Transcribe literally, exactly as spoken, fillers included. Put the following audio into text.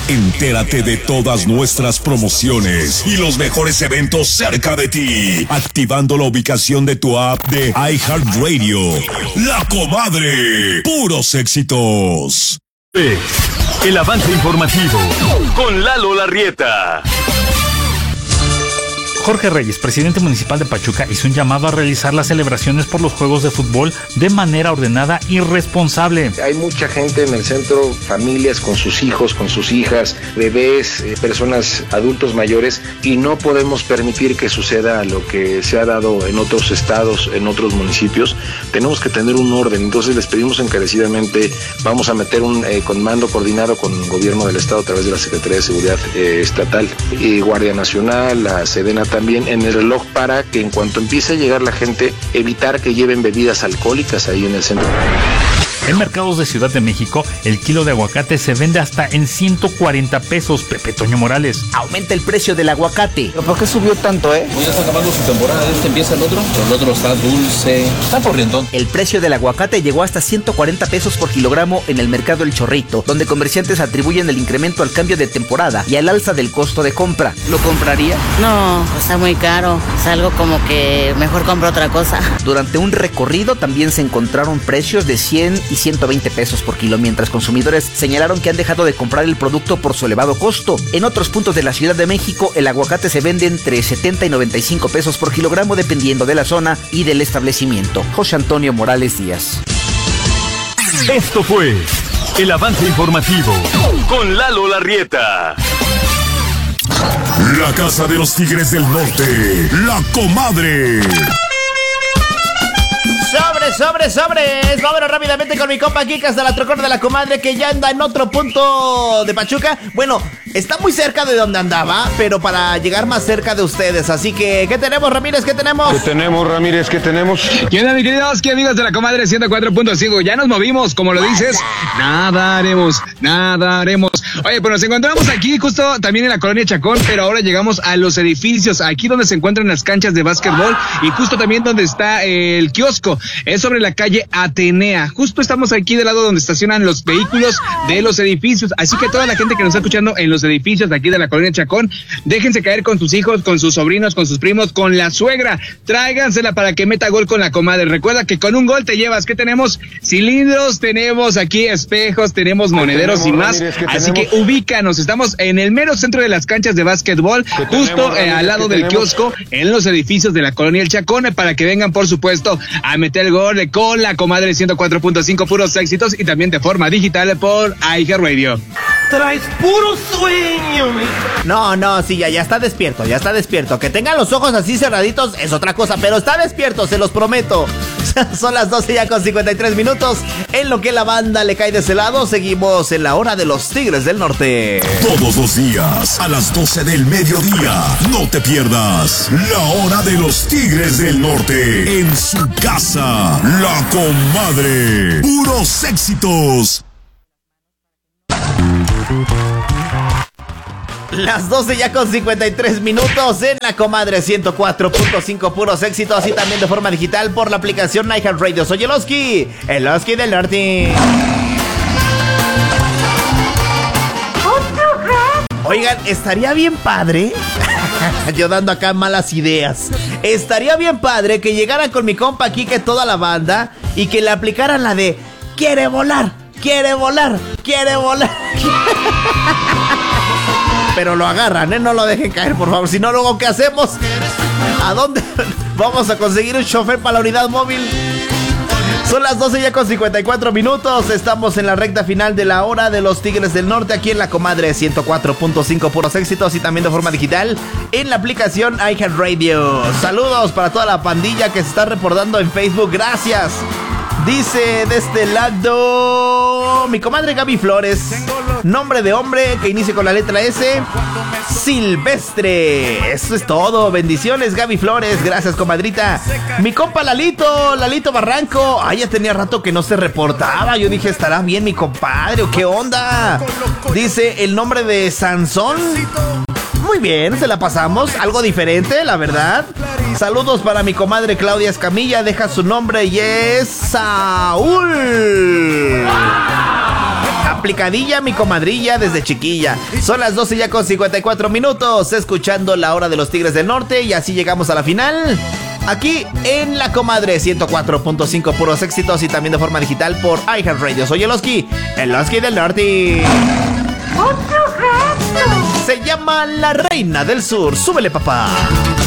Entérate de todas nuestras promociones y los mejores eventos cerca de ti, activando la ubicación de tu app de iHeartRadio. La Comadre, puros éxitos. El avance informativo con Lalo Larrieta. Jorge Reyes, presidente municipal de Pachuca, hizo un llamado a realizar las celebraciones por los juegos de fútbol de manera ordenada y responsable. Hay mucha gente en el centro, familias con sus hijos, con sus hijas, bebés, eh, personas adultos mayores, y no podemos permitir que suceda lo que se ha dado en otros estados, en otros municipios. Tenemos que tener un orden, entonces les pedimos encarecidamente, vamos a meter un eh, comando coordinado con el gobierno del estado a través de la Secretaría de Seguridad eh, Estatal y Guardia Nacional, la Sedena también en el reloj, para que en cuanto empiece a llegar la gente, evitar que lleven bebidas alcohólicas ahí en el centro. En mercados de Ciudad de México, el kilo de aguacate se vende hasta en ciento cuarenta pesos. Pepe Toño Morales. Aumenta el precio del aguacate. ¿Pero por qué subió tanto, eh? Hoy ya está acabando su temporada, este empieza el otro, pero el otro está dulce, está corrientón. El precio del aguacate llegó hasta ciento cuarenta pesos por kilogramo en el mercado El Chorrito, donde comerciantes atribuyen el incremento al cambio de temporada y al alza del costo de compra. ¿Lo compraría? No, está muy caro, es algo como que mejor compro otra cosa. Durante un recorrido también se encontraron precios de cien y ciento veinte pesos por kilo, mientras consumidores señalaron que han dejado de comprar el producto por su elevado costo. En otros puntos de la Ciudad de México, el aguacate se vende entre setenta y noventa y cinco pesos por kilogramo, dependiendo de la zona y del establecimiento. José Antonio Morales Díaz. Esto fue el avance informativo con Lalo Larrieta. La Casa de los Tigres del Norte, La Comadre. Sobres, sobres, sobres. Vámonos rápidamente con mi compa Kika hasta la Trocor de la Comadre, que ya anda en otro punto de Pachuca. Bueno, está muy cerca de donde andaba, pero para llegar más cerca de ustedes. Así que, ¿qué tenemos, Ramírez? ¿Qué tenemos? ¿Qué tenemos, Ramírez? ¿Qué tenemos? ¿Qué onda, mi queridos? ¿Qué amigos de la Comadre ciento cuatro punto cinco? Ya nos movimos, como lo dices. Nada haremos, nada haremos. Oye, pues nos encontramos aquí justo también en la colonia Chacón, pero ahora llegamos a los edificios, aquí donde se encuentran las canchas de básquetbol y justo también donde está el kiosco. Es sobre la calle Atenea. Justo estamos aquí del lado donde estacionan los vehículos de los edificios. Así que toda la gente que nos está escuchando en los edificios de aquí de la colonia Chacón, déjense caer con sus hijos, con sus sobrinos, con sus primos, con la suegra. Tráigansela para que meta gol con la comadre. Recuerda que con un gol te llevas. ¿Qué tenemos? Cilindros, tenemos aquí espejos, tenemos monederos y más. Así que ubícanos. Estamos en el mero centro de las canchas de básquetbol, justo eh, al lado del kiosco, en los edificios de la colonia El Chacón, para que vengan, por supuesto, a meter el gol con la Comadre ciento cuatro punto cinco, puros éxitos, y también de forma digital por iHeartRadio. Traes puro sueño. No, no, sí, ya, ya está despierto, ya está despierto. Que tengan los ojos así cerraditos es otra cosa, pero está despierto, se los prometo. Son las doce ya con cincuenta y tres minutos. En lo que la banda le cae de ese lado, seguimos en la hora de los Tigres del Norte. Todos los días, a las doce del mediodía, no te pierdas la hora de los Tigres del Norte. En su casa, La Comadre. Puros éxitos. Las doce ya con cincuenta y tres minutos en la Comadre ciento cuatro punto cinco, puros éxitos, y también de forma digital por la aplicación iHeartRadio. Soy el Oski, el Oski del Norte. Oigan, estaría bien padre. Yo dando acá malas ideas. Estaría bien padre que llegaran con mi compa aquí, que toda la banda, y que le aplicaran la de quiere volar, quiere volar, quiere volar. Pero lo agarran, ¿eh? No lo dejen caer, por favor. Si no, luego, ¿qué hacemos? ¿A dónde vamos a conseguir un chofer para la unidad móvil? Son las doce ya con cincuenta y cuatro minutos. Estamos en la recta final de la hora de los Tigres del Norte, aquí en la Comadre ciento cuatro punto cinco, puros éxitos, y también de forma digital en la aplicación iHeartRadio. Saludos para toda la pandilla que se está reportando en Facebook. Gracias. Dice de este lado mi comadre Gaby Flores, nombre de hombre que inicie con la letra S, Silvestre. Eso es todo. Bendiciones, Gaby Flores. Gracias, comadrita. Mi compa Lalito, Lalito Barranco. Ay, ya tenía rato que no se reportaba. Yo dije, ¿estará bien mi compadre o qué onda? Dice el nombre de Sansón. Muy bien, se la pasamos. Algo diferente, la verdad. Saludos para mi comadre Claudia Escamilla. Deja su nombre y es Saúl. aplicadilla mi comadrilla desde chiquilla. Son las doce ya con cincuenta y cuatro minutos, escuchando la hora de los Tigres del Norte, y así llegamos a la final. Aquí en La Comadre ciento cuatro punto cinco, puros éxitos, y también de forma digital por iHeartRadio. Soy el Oski, el Oski del Norte. Se llama La Reina del Sur. Súbele, papá.